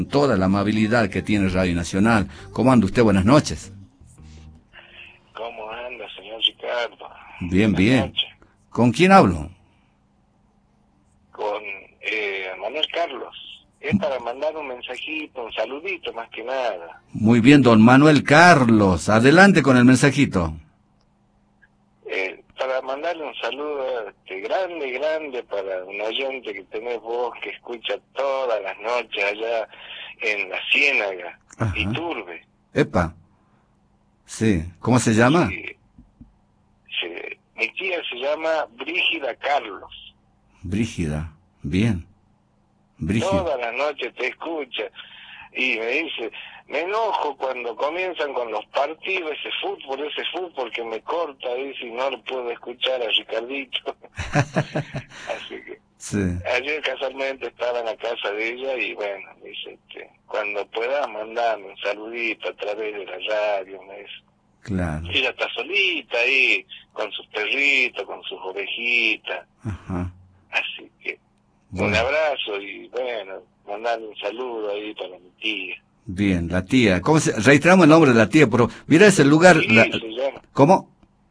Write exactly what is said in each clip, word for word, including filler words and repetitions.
toda la amabilidad que tiene Radio Nacional. ¿Cómo anda usted? Buenas noches. ¿Cómo anda, señor Ricardo? Bien, Buenas bien. noches. ¿Con quién hablo? Con eh, Manuel Carlos. Es para mandar un mensajito, un saludito más que nada. Muy bien, don Manuel Carlos. Adelante con el mensajito. Eh, para mandarle un saludo este, grande, grande para un oyente que tenés vos, que escucha todas las noches allá en la Ciénaga, Ajá. Iturbe. Epa. Sí. ¿Cómo se llama? Sí, sí. Mi tía se llama Brígida Carlos. Brígida. Bien. Brígida. Todas las noches te escucha y me dice, me enojo cuando comienzan con los partidos, ese fútbol, ese fútbol que me corta, dice, y no lo puedo escuchar a Ricardito. Así que Sí. ayer casualmente estaba en la casa de ella y bueno, me dice, este, cuando puedas mandarme un saludito a través de la radio, me dice. Claro. Ella está solita ahí, con sus perritos, con sus ovejitas. Ajá. Así que Bueno. un abrazo y bueno, mandarle un saludo ahí para mi tía. Bien, la tía. ¿Cómo se... Registramos el nombre de la tía, pero mira ese lugar. Sí, La... se llama. ¿Cómo?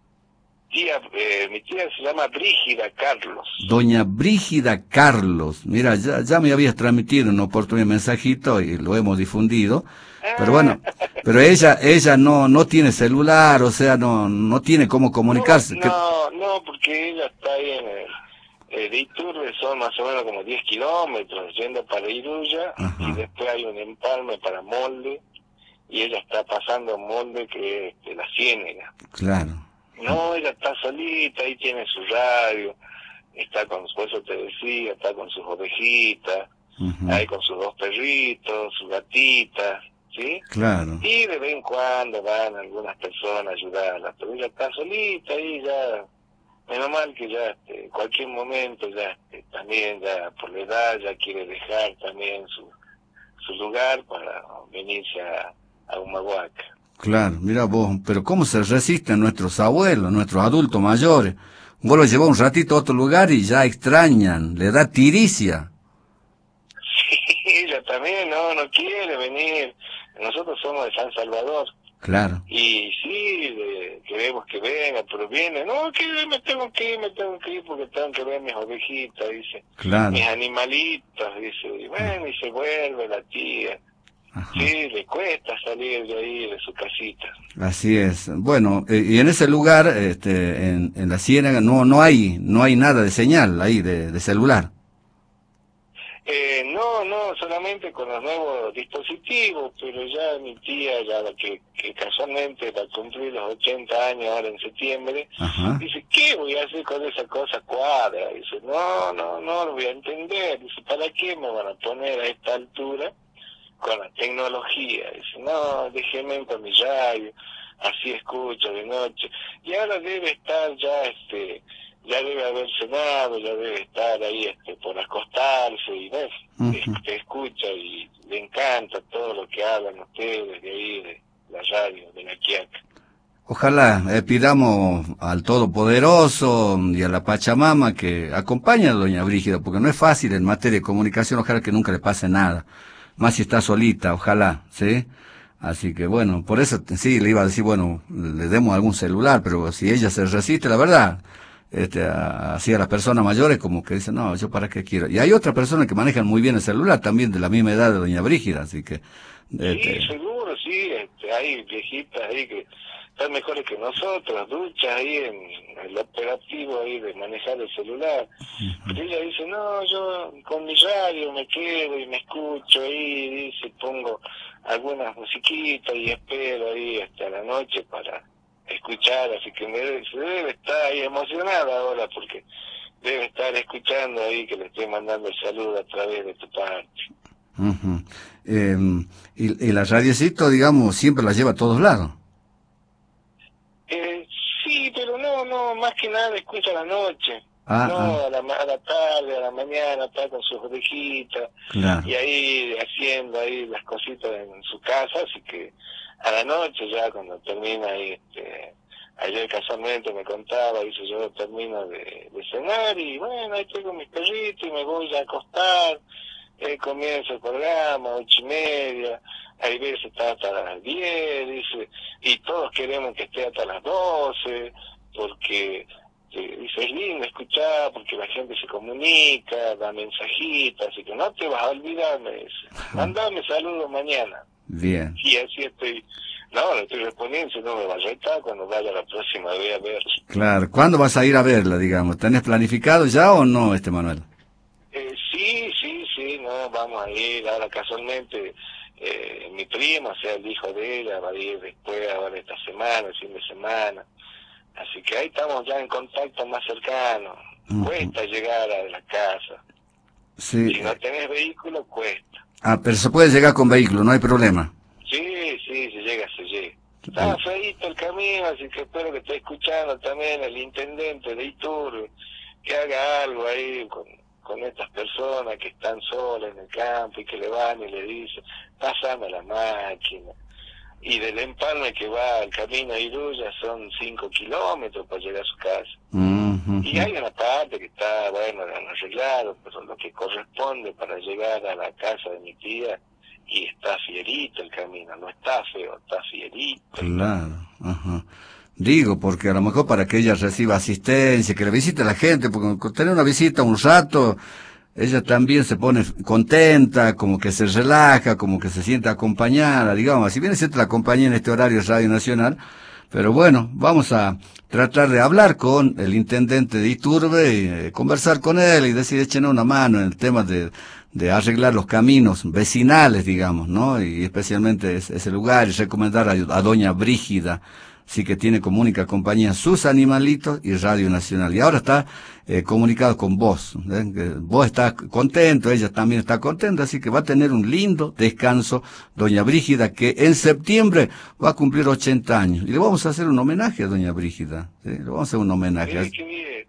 Tía, eh, mi tía se llama Brígida Carlos. Doña Brígida Carlos. Mira, ya, ya me habías transmitido un oportuno mensajito y lo hemos difundido. Pero bueno, pero ella ella no no tiene celular, o sea, no no tiene cómo comunicarse. No, ¿Qué... no, no, porque ella está ahí en el... Eh, de Iturbe son más o menos como diez kilómetros yendo para Iruya. Ajá. Y después hay un empalme para Molde y ella está pasando Molde, que es de la Ciénaga. Claro. No, ella está solita, ahí tiene su radio, está con, por eso te decía, está con sus ovejitas, Uh-huh. ahí con sus dos perritos, sus gatitas, ¿sí? Claro. Y de vez en cuando van algunas personas a ayudarla, pero ella está solita ahí ya, menos mal que ya este, cualquier momento ya este, también ya por la edad ya quiere dejar también su, su lugar para venirse a, a Humahuaca. Claro, mira vos, pero cómo se resisten nuestros abuelos, nuestros adultos mayores. Vos los llevás un ratito a otro lugar y ya extrañan, le da tiricia. Sí, ella también no, no quiere venir. Nosotros somos de San Salvador. Claro. Y sí, de, queremos que venga, pero viene. No, que me tengo que ir, me tengo que ir porque tengo que ver mis ovejitas, dice. Claro. Mis animalitos, dice. Y bueno, y se vuelve la tía. Ajá. Sí, le cuesta salir de ahí, de su casita. Así es. Bueno, eh, y en ese lugar, este, en, en la Ciénaga, no no hay no hay nada de señal ahí de, de celular. Eh, no, no, solamente con los nuevos dispositivos, pero ya mi tía, ya la que, que casualmente va a cumplir los ochenta años ahora en septiembre, Ajá. dice, ¿qué voy a hacer con esa cosa cuadra? Dice, no, no, no lo voy a entender. Dice, ¿para qué me van a poner a esta altura con la tecnología? Dice, no, déjeme con mi radio, así escucho de noche. Y ahora debe estar ya, este... ya debe haber cenado, ya debe estar ahí este, por acostarse y ves, Uh-huh. te escucha y le encanta todo lo que hablan ustedes de ahí, de la radio, de la Quiaca. Ojalá eh, pidamos al Todopoderoso y a la Pachamama que acompañe a doña Brígida, porque no es fácil en materia de comunicación, ojalá que nunca le pase nada, más si está solita, ojalá, ¿sí? Así que bueno, por eso sí le iba a decir, bueno, le demos algún celular, pero si ella se resiste, la verdad, este, a- así a las personas mayores como que dicen, no, yo para qué quiero. Y hay otras personas que manejan muy bien el celular, también de la misma edad de doña Brígida, así que... Este, Sí, seguro, sí, este, hay viejitas ahí que están mejores que nosotros, duchas ahí en el operativo ahí de manejar el celular. Pero ella dice, no, yo con mi radio me quedo y me escucho ahí, dice, pongo algunas musiquitas y espero ahí hasta la noche para escuchar, así que me debe, se debe estar ahí emocionada ahora porque debe estar escuchando ahí que le estoy mandando el saludo a través de tu parte. uh-huh. eh, y, y la radiocito, digamos, siempre la lleva a todos lados. Eh, sí, pero no, no, más que nada escucha a la noche. Ah, no, ah. A, la, a la tarde, a la mañana, está con sus ovejitas Claro. y ahí haciendo ahí las cositas en su casa, así que a la noche ya cuando termina ahí, este, ayer casualmente me contaba, dice, yo termino de, de cenar y bueno, ahí estoy con mis perritos y me voy a acostar eh, comienza el programa, ocho y media, hay veces está hasta las diez, dice, y todos queremos que esté hasta las doce, porque eh, dice, es lindo escuchar, porque la gente se comunica, da mensajitos, así que no te vas a olvidar, me dice, mandame saludos mañana. Bien. Y así estoy, no, le estoy respondiendo, si no me va a retar cuando vaya la próxima vez a ver. Claro, ¿cuándo vas a ir a verla, digamos? ¿Tenés planificado ya o no, este Manuel? Eh, sí, sí, sí, no, vamos a ir, ahora casualmente, eh, mi primo, o sea, el hijo de ella, va a ir después, ahora esta semana, el fin de semana, así que ahí estamos ya en contacto más cercano, uh-huh. Cuesta llegar a la casa, sí. Si no tenés vehículo, cuesta. Ah, pero se puede llegar con vehículo, no hay problema. Sí, sí, se llega, se llega. Está feíto el camino, así que espero que esté escuchando también el intendente de Iturbe, que haga algo ahí con, con estas personas que están solas en el campo y que le van y le dicen, pásame la máquina. Y del empalme que va al camino a Iruya son cinco kilómetros para llegar a su casa. Uh-huh. Y hay una parte que está, bueno, arreglado, pero lo que corresponde para llegar a la casa de mi tía, y está fierito el camino, no está feo, está fierito. Claro, ajá. Digo, porque a lo mejor para que ella reciba asistencia, que le visite a la gente, porque con tener una visita un rato, ella también se pone contenta, como que se relaja, como que se siente acompañada, digamos, si bien es cierto la compañía en este horario es Radio Nacional, pero bueno, vamos a tratar de hablar con el intendente de Iturbe y eh, conversar con él y decir, échenos una mano en el tema de, de arreglar los caminos vecinales, digamos, ¿no? Y especialmente ese, ese lugar, y recomendar a, a doña Brígida, sí que tiene como única compañía sus animalitos y Radio Nacional. Y ahora está eh, comunicado con vos. ¿eh? Vos estás contento, ella también está contenta, así que va a tener un lindo descanso doña Brígida, que en septiembre va a cumplir ochenta años. Y le vamos a hacer un homenaje a doña Brígida. ¿sí? Le vamos a hacer un homenaje. Sí, qué bien.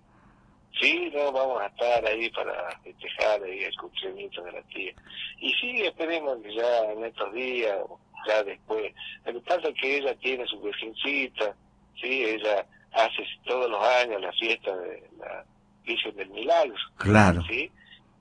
Sí, no, vamos a estar ahí para festejar ahí el cumpleaños de la tía. Y sí, esperemos que ya en estos días, ya después. Lo que pasa es que ella tiene su virgencita, sí, ella hace todos los años la fiesta de la Virgen del Milagro. Claro. Sí,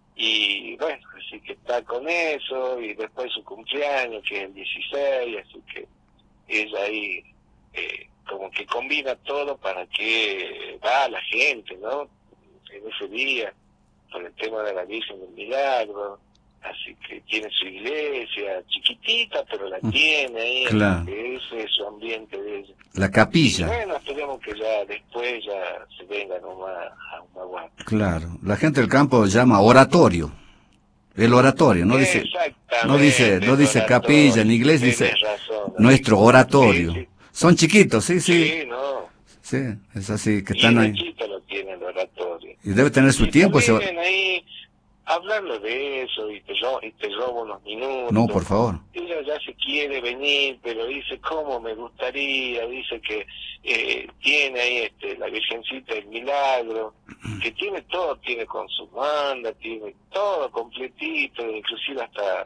y bueno, así que está con eso, y después su cumpleaños, que es el dieciséis, así que ella ahí eh, como que combina todo para que va la gente, ¿no? En ese día, por el tema de la Virgen del Milagro, así que tiene su iglesia, chiquitita, pero la tiene ahí, claro. Ese es su ambiente de ella. La capilla. Y bueno, esperemos que ya después ya se venga nomás a un aguante. Claro, la gente del campo llama oratorio, el oratorio, no dice, no dice, no dice capilla, en inglés dice razón, nuestro oratorio. Sí, sí. Son chiquitos, sí, sí. Sí, no. Sí, es así, que están y ahí. Chiquito lo tiene el oratorio. Y debe tener su y tiempo. Ese... ahí hablando de eso y te, y te robo unos minutos. No, por favor. Ella ya se quiere venir, pero dice, ¿cómo me gustaría? Dice que eh, tiene ahí este, la Virgencita del Milagro, que tiene todo, tiene con su banda, tiene todo completito, inclusive hasta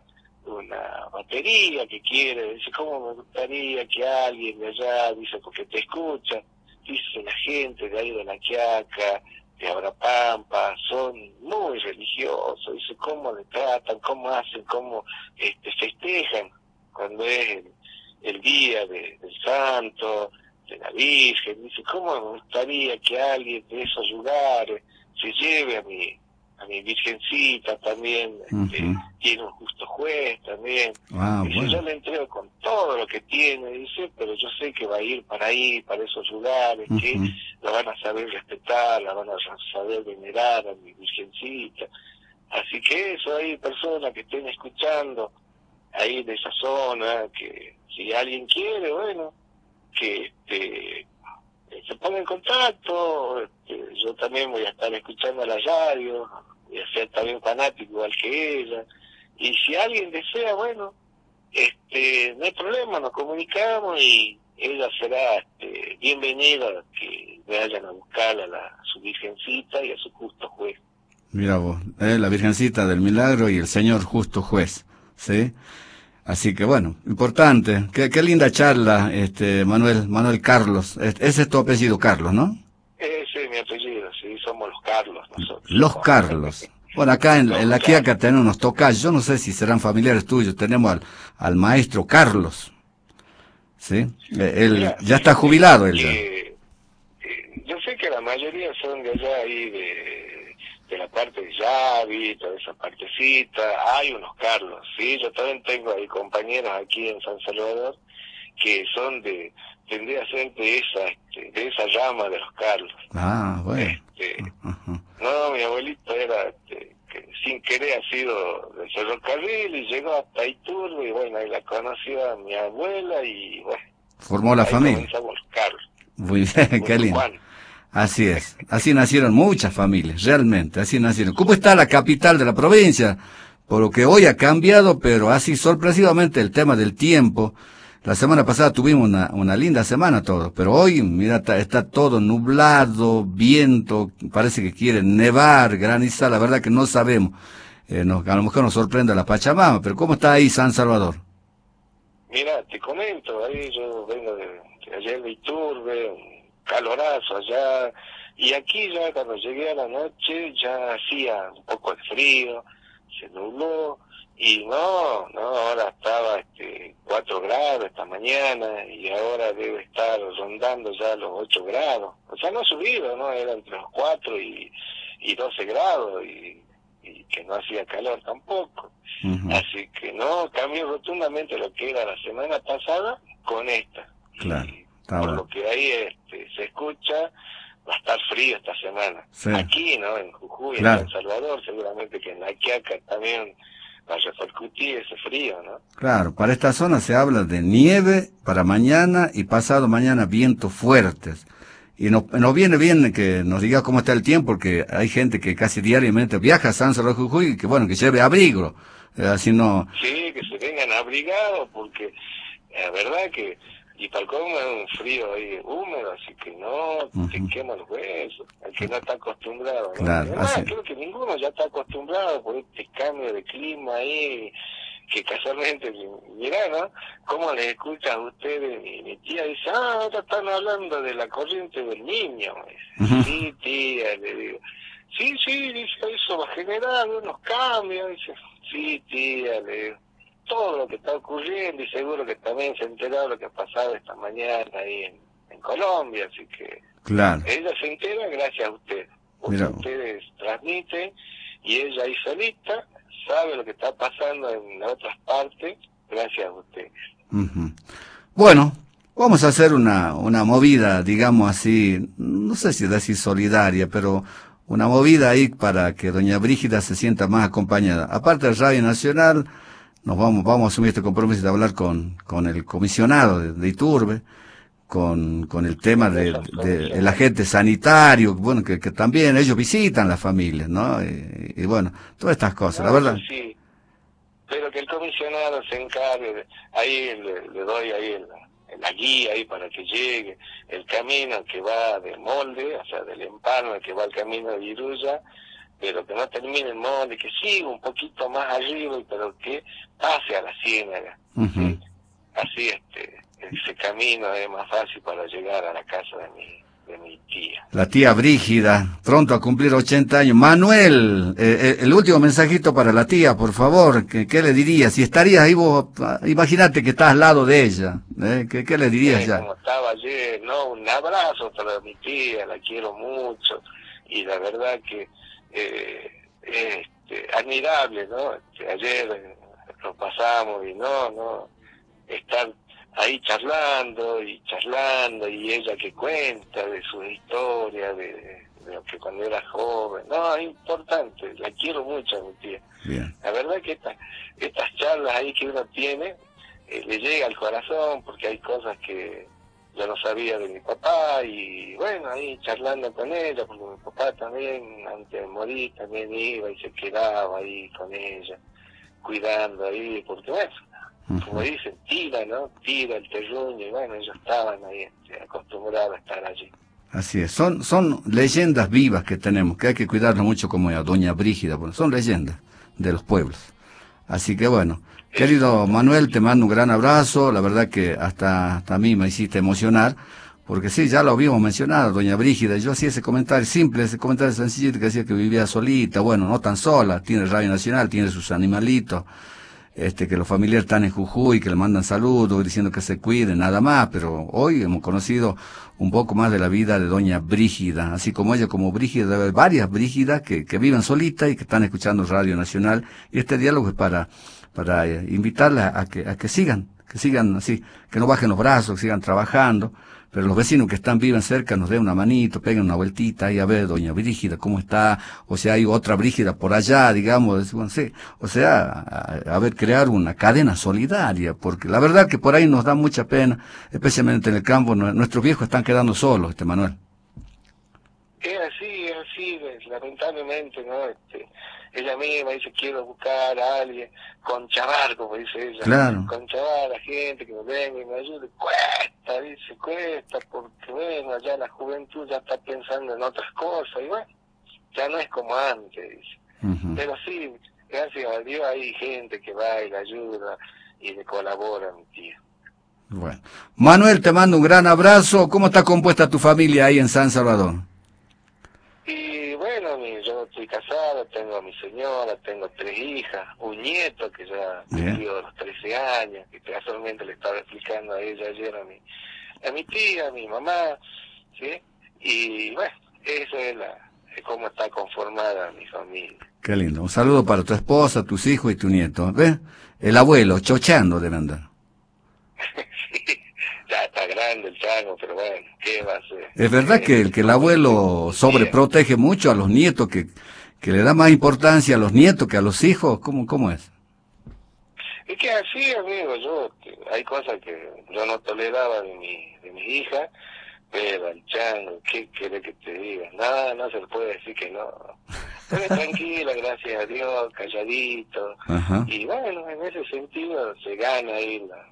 una batería que quiere. Dice, ¿cómo me gustaría que alguien de allá, dice, porque te escucha, dice la gente de ahí de La Quiaca, de Abrapampa, son muy religiosos, dice cómo le tratan, cómo hacen, cómo este, festejan cuando es el, el día de, del santo, de la Virgen, dice cómo me gustaría que alguien de esos lugares se lleve a mi a mi Virgencita también, uh-huh. este, tiene un justo juez también, ah, dice bueno. Yo le entrego con todo lo que tiene, dice, pero yo sé que va a ir para ahí, para esos lugares, uh-huh. que la van a saber respetar, la van a saber venerar a mi Virgencita, así que eso, hay personas que estén escuchando ahí de esa zona, que si alguien quiere, bueno, que este se ponga en contacto, este, yo también voy a estar escuchando la radio, voy a ser también fanático igual que ella, y si alguien desea, bueno, este no hay problema, nos comunicamos y ella será este, bienvenida a que vayan a buscar a, la, a su Virgencita y a su justo juez. Mira vos, eh, la Virgencita del Milagro y el Señor justo juez, ¿sí? Así que bueno, importante, qué, qué linda charla, este Manuel, Manuel Carlos, ese es tu apellido, Carlos, ¿no? Ese es mi apellido, sí, somos los Carlos nosotros. Los Carlos, Bueno, acá en, en la Quiaca tenemos unos tocayos, yo no sé si serán familiares tuyos, tenemos al, al maestro Carlos, ¿sí? Él Mira, ya está jubilado, él ya. Eh, eh, yo sé que la mayoría son de allá ahí, de, de la parte de Yavi, toda esa partecita, hay unos Carlos, sí, yo también tengo ahí compañeros aquí en San Salvador, que son de, tendría a ser de esa, este, de esa rama de los Carlos. Ah, bueno. Este, uh-huh. No, mi abuelito era, este, que sin querer ha sido del ferrocarril y llegó hasta Iturbe y bueno, ahí la conoció a mi abuela y bueno. Formó la ahí familia. Comenzamos los Carlos. Muy bien, qué lindo. Así es, así nacieron muchas familias, realmente, así nacieron. ¿Cómo está la capital de la provincia? Por lo que hoy ha cambiado, pero así sorpresivamente el tema del tiempo. La semana pasada tuvimos una, una linda semana todos, pero hoy, mira, está, está todo nublado, viento, parece que quiere nevar, granizar, la verdad que no sabemos. Eh, nos, a lo mejor nos sorprende la Pachamama, pero ¿cómo está ahí San Salvador? Mira, te comento, ahí yo vengo de, de ayer de Iturbe, un calorazo allá, y aquí ya cuando llegué a la noche ya hacía un poco de frío, se nubló, y no, no, ahora estaba este cuatro grados esta mañana y ahora debe estar rondando ya los ocho grados. O sea, no ha subido, ¿no? Era entre los cuatro y, y doce grados y, y que no hacía calor tampoco. Uh-huh. Así que no, cambió rotundamente lo que era la semana pasada con esta. Claro, y por bueno. Lo que ahí este, se escucha, va a estar frío esta semana. Sí. Aquí, ¿no? En Jujuy, claro. En San Salvador, seguramente que en la Quiaca también va a repercutir ese frío, ¿no? Claro, para esta zona se habla de nieve para mañana y pasado mañana vientos fuertes. Y nos, nos viene bien que nos diga cómo está el tiempo, porque hay gente que casi diariamente viaja a San Salvador Jujuy y que, bueno, que lleve abrigo. Eh, así no... Sí, que se vengan abrigados, porque la verdad que... Y tal como es un frío ahí húmedo, así que no uh-huh. te quema los huesos, el que no está acostumbrado. ¿No? Claro, Además, creo que ninguno ya está acostumbrado por este cambio de clima ahí, que casualmente, mirá, ¿no? ¿Cómo les escuchan a ustedes? Mi, mi tía dice, ah, ahora están hablando de la corriente del niño. Uh-huh. Sí, tía, le digo. Sí, sí, dice, eso va a generar unos cambios. Dice, sí, tía, le digo. Todo lo que está ocurriendo y seguro que también se enteró de lo que ha pasado esta mañana ahí en, en Colombia, así que claro. Ella se entera gracias a ustedes. Ustedes transmiten y ella ahí solita sabe lo que está pasando en otras partes gracias a ustedes. Uh-huh. Bueno, vamos a hacer una, una movida, digamos así, no sé si decir solidaria, pero una movida ahí para que doña Brígida se sienta más acompañada. Aparte del Radio Nacional, nos vamos, vamos a asumir este compromiso de hablar con, con el comisionado de, de Iturbe, con, con el tema de, de, de el agente sanitario, bueno, que, que también ellos visitan las familias, ¿no? Y, y bueno, todas estas cosas, no, la verdad. Sí, pero que el comisionado se encargue, de, ahí le, le doy ahí el, la guía ahí para que llegue, el camino que va de Molde, o sea, del Empalme, que va al camino de Iruya, pero que no termine el Molde, que siga un poquito más arriba, pero que pase a la Ciénaga. Uh-huh. ¿Sí? Así este ese camino es más fácil para llegar a la casa de mi de mi tía. La tía Brígida, pronto a cumplir ochenta años. Manuel, eh, el último mensajito para la tía, por favor, ¿qué, qué le dirías? Si estarías ahí vos, imagínate que estás al lado de ella, ¿eh? ¿Qué, qué le dirías sí, ya? Como estaba ayer, no, un abrazo para mi tía, la quiero mucho, y la verdad que eh, este, admirable, ¿no? Este, ayer eh, lo pasamos y no, no, estar ahí charlando y charlando y ella que cuenta de su historia, de, de lo que cuando era joven, no, es importante, la quiero mucho a mi tía. Bien. La verdad que esta, estas charlas ahí que uno tiene, eh, le llega al corazón porque hay cosas que yo no sabía de mi papá y bueno, ahí charlando con ella, porque mi papá también, antes de morir, también iba y se quedaba ahí con ella, cuidando ahí, porque bueno, uh-huh. como dicen, tira, ¿no? Tira el terruño, y bueno, ellos estaban ahí este, acostumbrados a estar allí. Así es, son son leyendas vivas que tenemos, que hay que cuidarlas mucho como a doña Brígida, bueno, son leyendas de los pueblos. Así que bueno, sí. Querido Manuel, te mando un gran abrazo, la verdad que hasta, hasta a mí me hiciste emocionar, Porque sí, ya lo habíamos mencionado, doña Brígida, yo hacía ese comentario simple, ese comentario sencillito que decía que vivía solita, bueno, no tan sola, tiene Radio Nacional, tiene sus animalitos, este, que los familiares están en Jujuy, que le mandan saludos, diciendo que se cuiden, nada más, pero hoy hemos conocido un poco más de la vida de doña Brígida, así como ella, como Brígida, debe haber varias Brígidas que, que viven solitas y que están escuchando Radio Nacional, y este diálogo es para, para eh, invitarlas a que, a que sigan, que sigan así, que no bajen los brazos, que sigan trabajando, pero los vecinos que están, viven cerca, nos den una manito, peguen una vueltita ahí a ver, doña Brígida, cómo está, o sea, hay otra Brígida por allá, digamos, bueno, sí, o sea, a, a ver, crear una cadena solidaria, porque la verdad que por ahí nos da mucha pena, especialmente en el campo, no, nuestros viejos están quedando solos, este Manuel. Es así, es así, lamentablemente, ¿no? Este, ella misma dice, quiero buscar a alguien, conchabar, como dice ella, claro. Conchabar a la gente que me venga y me ayude, cuesta, dice, cuesta, porque bueno, ya la juventud ya está pensando en otras cosas, y bueno, ya no es como antes, dice. Uh-huh. Pero sí, gracias a Dios hay gente que va y le ayuda y le colabora, mi tía. Bueno, Manuel, te mando un gran abrazo. ¿Cómo está compuesta tu familia ahí en San Salvador? Y bueno, mi, yo estoy casado, tengo a mi señora, tengo tres hijas, un nieto que ya cumplió los trece años, que casualmente le estaba explicando a ella ayer a mi, a mi tía, a mi mamá, ¿sí? Y bueno, eso es la, es cómo está conformada mi familia. Qué lindo. Un saludo para tu esposa, tus hijos y tu nieto. ¿Ves? El abuelo, chochando debe andar. Sí, ya está grande el chango, pero bueno, ¿qué va a hacer? Es verdad que el que el abuelo sobreprotege mucho a los nietos, que, que le da más importancia a los nietos que a los hijos. ¿Cómo, cómo es? Es que así, amigo, yo, hay cosas que yo no toleraba de mi, de mis hijas, pero al chango, ¿qué quiere que te diga? Nada, no se le puede decir que no. Pero tranquila, gracias a Dios, calladito. Ajá. Y bueno, en ese sentido se gana ahí la,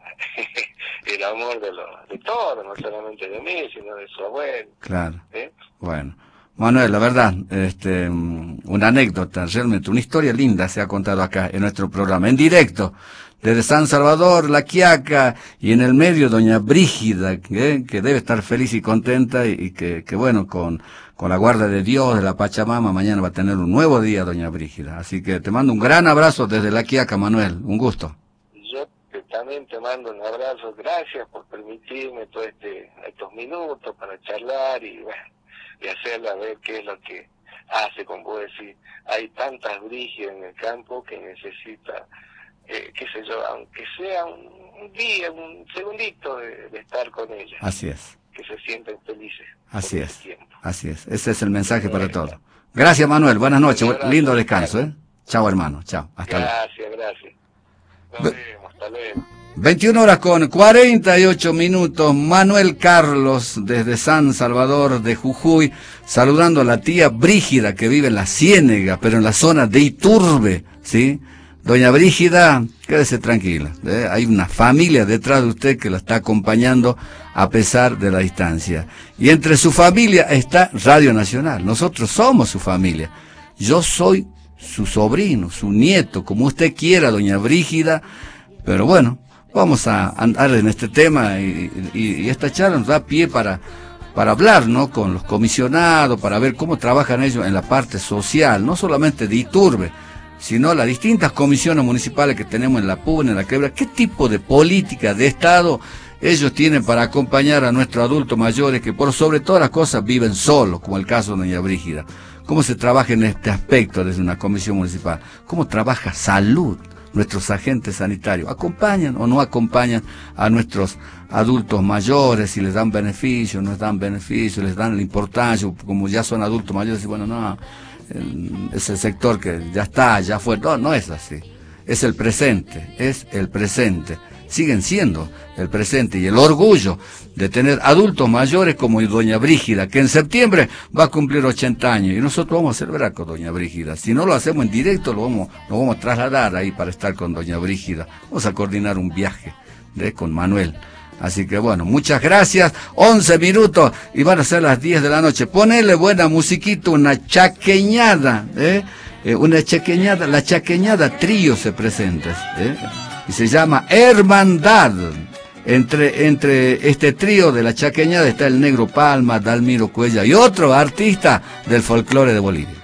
el amor de, lo, de todos, no solamente de mí, sino de su abuelo. Claro. ¿Eh? Bueno. Manuel, la verdad, este, una anécdota, realmente una historia linda se ha contado acá en nuestro programa, en directo, desde San Salvador, La Quiaca, y en el medio doña Brígida, ¿eh? Que debe estar feliz y contenta, y, y que, que bueno, con, con la guarda de Dios, de la Pachamama, mañana va a tener un nuevo día doña Brígida. Así que te mando un gran abrazo desde La Quiaca, Manuel, un gusto. Yo también te mando un abrazo, gracias por permitirme todo este, estos minutos para charlar y bueno, y hacerla ver qué es lo que hace, como vos decís. Hay tantas Brígidas en el campo que necesita, eh, qué sé yo, aunque sea un, un día, un segundito de, de estar con ella. Así es. Que se sienten felices. Así es, tiempo. Así es. Ese es el mensaje para todos. Gracias, Manuel. Buenas noches. Gracias, lindo descanso, ¿eh? Chao, hermano. Chao. Hasta luego. Gracias, gracias. Nos vemos. Hasta luego. veintiuna horas con cuarenta y ocho minutos, Manuel Carlos desde San Salvador de Jujuy, saludando a la tía Brígida que vive en la Ciénega, pero en la zona de Iturbe, ¿sí? Doña Brígida, quédese tranquila, ¿eh? Hay una familia detrás de usted que la está acompañando a pesar de la distancia. Y entre su familia está Radio Nacional, nosotros somos su familia. Yo soy su sobrino, su nieto, como usted quiera, doña Brígida, pero bueno, vamos a andar en este tema y, y, y esta charla nos da pie para, para hablar, ¿no? Con los comisionados, para ver cómo trabajan ellos en la parte social, no solamente de Iturbe, sino las distintas comisiones municipales que tenemos en la Puna, en la Quebra, qué tipo de política de Estado ellos tienen para acompañar a nuestros adultos mayores que por sobre todas las cosas viven solos, como el caso de doña Brígida. ¿Cómo se trabaja en este aspecto desde una comisión municipal? ¿Cómo trabaja salud? Nuestros agentes sanitarios, ¿acompañan o no acompañan a nuestros adultos mayores? Si les dan beneficios, no les dan beneficios, les dan la importancia, como ya son adultos mayores, y bueno, no, ese sector que ya está, ya fue, no, no es así, es el presente, es el presente, siguen siendo el presente y el orgullo de tener adultos mayores como doña Brígida, que en septiembre va a cumplir ochenta años, y nosotros vamos a celebrar con doña Brígida. Si no lo hacemos en directo, lo vamos, lo vamos a trasladar ahí para estar con doña Brígida. Vamos a coordinar un viaje de, con Manuel. Así que bueno, muchas gracias. once minutos y van a ser las diez de la noche. Ponele buena musiquita, una chaqueñada, ¿eh? Eh, una chaqueñada, la chaqueñada trío se presenta, ¿eh? Y se llama Hermandad. Entre, entre este trío de la chaqueñada está el Negro Palma, Dalmiro Cuella y otro artista del folclore de Bolivia.